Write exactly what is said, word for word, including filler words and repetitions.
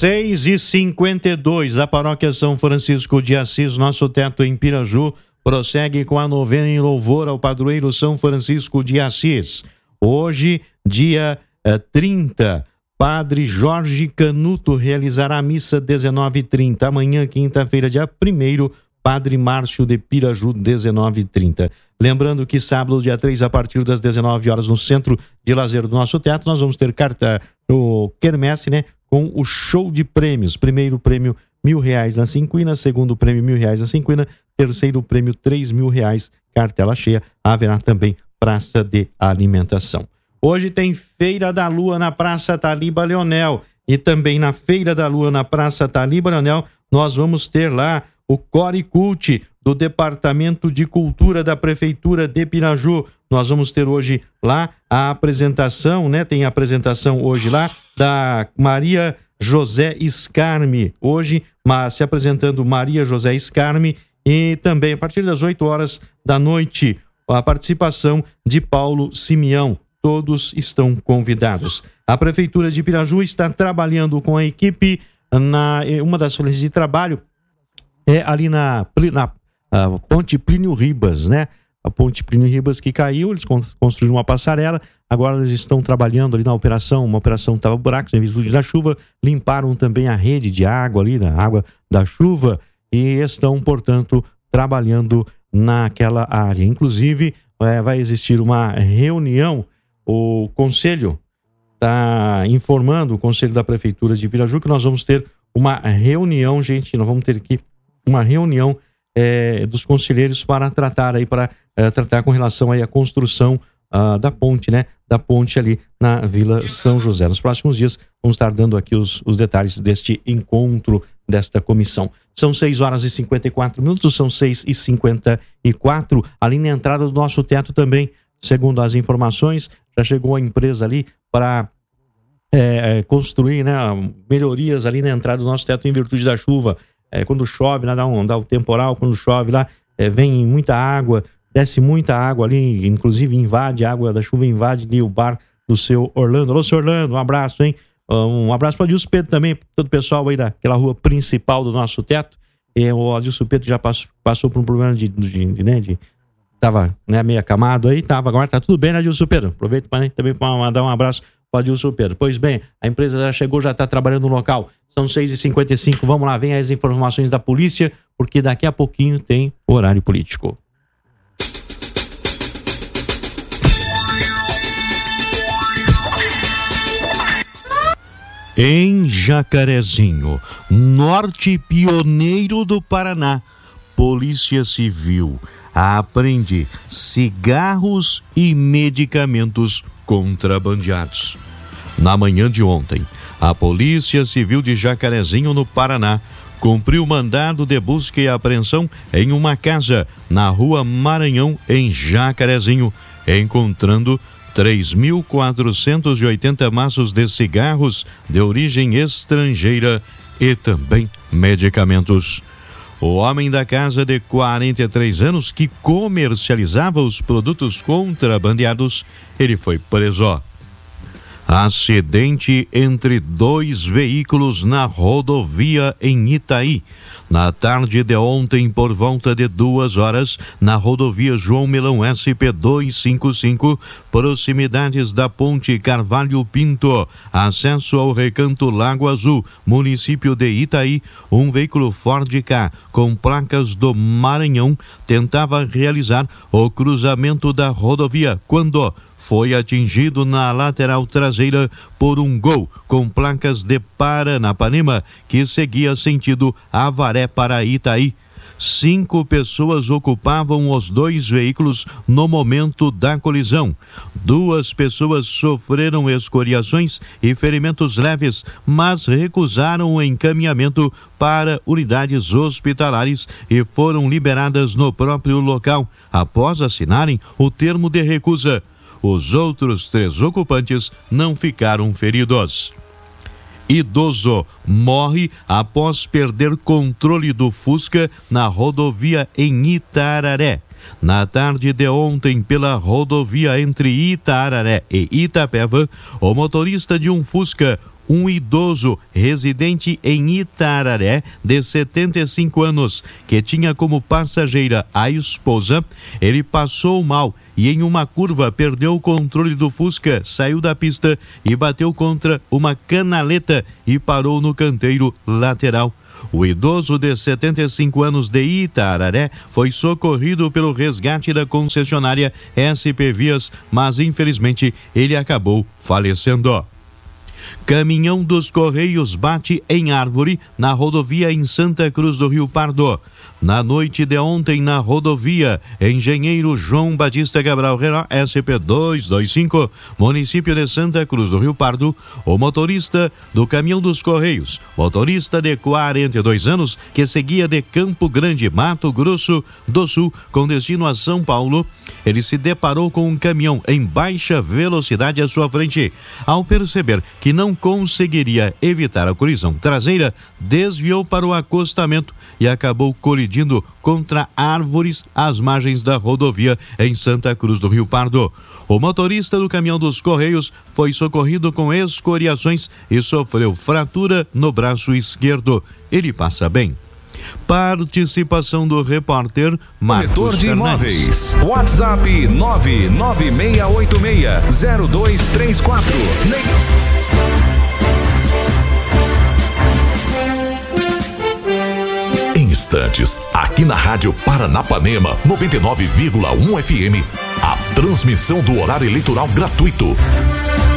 seis e cinquenta e dois, a paróquia São Francisco de Assis, nosso teto em Piraju, prossegue com a novena em louvor ao padroeiro São Francisco de Assis. Hoje, dia eh, trinta, Padre Jorge Canuto realizará a missa dezenove e trinta. Amanhã, quinta-feira, dia primeiro, Padre Márcio de Piraju, dezenove e trinta. Lembrando que sábado, dia três, a partir das dezenove horas, no Centro de Lazer do nosso teatro, nós vamos ter carta no quermesse, né? Com o show de prêmios. Primeiro prêmio, mil reais na cinquina. Segundo prêmio, mil reais na cinquina. Terceiro prêmio, três mil reais. Cartela cheia. Haverá também praça de alimentação. Hoje tem Feira da Lua na Praça Taliba Leonel. E também na Feira da Lua na Praça Taliba Leonel, nós vamos ter lá o Core Cult do Departamento de Cultura da Prefeitura de Piraju. Nós vamos ter hoje lá a apresentação, né? Tem a apresentação hoje lá da Maria José Scarmi. Hoje, mas se apresentando Maria José Scarmi, e também a partir das oito horas da noite, a participação de Paulo Simeão. Todos estão convidados. A Prefeitura de Piraju está trabalhando com a equipe na uma das frentes de trabalho é ali na, na a Ponte Plínio Ribas, né? A Ponte Plínio Ribas que caiu, eles construíram uma passarela, agora eles estão trabalhando ali na operação, uma operação estava buracos em virtude da chuva, limparam também a rede de água ali, na água da chuva, e estão, portanto, trabalhando naquela área. Inclusive, é, vai existir uma reunião, o Conselho está informando, o Conselho da Prefeitura de Piraju, que nós vamos ter uma reunião, gente, nós vamos ter aqui uma reunião é, dos conselheiros para tratar aí, para é, tratar com relação aí à construção ah, da ponte, né? Da ponte ali na Vila São José. Nos próximos dias vamos estar dando aqui os, os detalhes deste encontro, desta comissão. São seis horas e cinquenta e quatro minutos, são seis e cinquenta e quatro. Ali na entrada do nosso teto também, segundo as informações, já chegou a empresa ali para é, construir, né, melhorias ali na entrada do nosso teto em virtude da chuva. É, quando chove, né, dá, um, dá um temporal, quando chove lá, é, vem muita água, desce muita água ali, inclusive invade, a água da chuva invade ali o bar do seu Orlando. Alô, seu Orlando, um abraço, hein? Um abraço para o Adilson Pedro também, para todo o pessoal aí daquela rua principal do nosso teto. E o Adilson Pedro já passou, passou por um problema de, de, de, né, de tava, né, meio acamado aí, tava, agora tá tudo bem, né, Adilson Pedro? Aproveito pra, né, também para mandar um abraço para o Adilson Pedro. Pois bem, a empresa já chegou, já está trabalhando no local. São seis e cinquenta e cinco, vamos lá, vem as informações da polícia, porque daqui a pouquinho tem horário político. Em Jacarezinho, norte pioneiro do Paraná, Polícia Civil apreende cigarros e medicamentos contrabandeados. Na manhã de ontem, a Polícia Civil de Jacarezinho, no Paraná, cumpriu mandado de busca e apreensão em uma casa na Rua Maranhão, em Jacarezinho, encontrando três mil quatrocentos e oitenta maços de cigarros de origem estrangeira e também medicamentos. O homem da casa, de quarenta e três anos, que comercializava os produtos contrabandeados, ele foi preso. Acidente entre dois veículos na rodovia em Itaí. Na tarde de ontem, por volta de duas horas, na rodovia João Melão S P duzentos e cinquenta e cinco, proximidades da Ponte Carvalho Pinto, acesso ao Recanto Lago Azul, município de Itaí, um veículo Ford Ka com placas do Maranhão tentava realizar o cruzamento da rodovia quando foi atingido na lateral traseira por um Gol com placas de Paranapanema que seguia sentido Avaré para Itaí. Cinco pessoas ocupavam os dois veículos no momento da colisão. Duas pessoas sofreram escoriações e ferimentos leves, mas recusaram o encaminhamento para unidades hospitalares e foram liberadas no próprio local, após assinarem o termo de recusa. Os outros três ocupantes não ficaram feridos. Idoso morre após perder controle do Fusca na rodovia em Itararé. Na tarde de ontem, pela rodovia entre Itararé e Itapeva, o motorista de um Fusca, um idoso residente em Itararé, de setenta e cinco anos, que tinha como passageira a esposa. Ele passou mal e em uma curva perdeu o controle do Fusca, saiu da pista e bateu contra uma canaleta e parou no canteiro lateral. O idoso de setenta e cinco anos de Itararé foi socorrido pelo resgate da concessionária S P Vias, mas infelizmente ele acabou falecendo. Caminhão dos Correios bate em árvore na rodovia em Santa Cruz do Rio Pardo. Na noite de ontem, na rodovia Engenheiro João Batista Cabral Renan, S P duzentos e vinte e cinco, município de Santa Cruz do Rio Pardo, o motorista do caminhão dos Correios, motorista de quarenta e dois anos, que seguia de Campo Grande, Mato Grosso do Sul, com destino a São Paulo, ele se deparou com um caminhão em baixa velocidade à sua frente. Ao perceber que não conseguiria evitar a colisão traseira, desviou para o acostamento e acabou colidindo contra árvores às margens da rodovia em Santa Cruz do Rio Pardo. O motorista do caminhão dos Correios foi socorrido com escoriações e sofreu fratura no braço esquerdo. Ele passa bem. Participação do repórter Marcos Corretor de Fernandes. Imóveis. WhatsApp nove nove seis oito seis zero dois três quatro. Em instantes, aqui na Rádio Paranapanema noventa e nove vírgula um F M, a transmissão do horário eleitoral gratuito.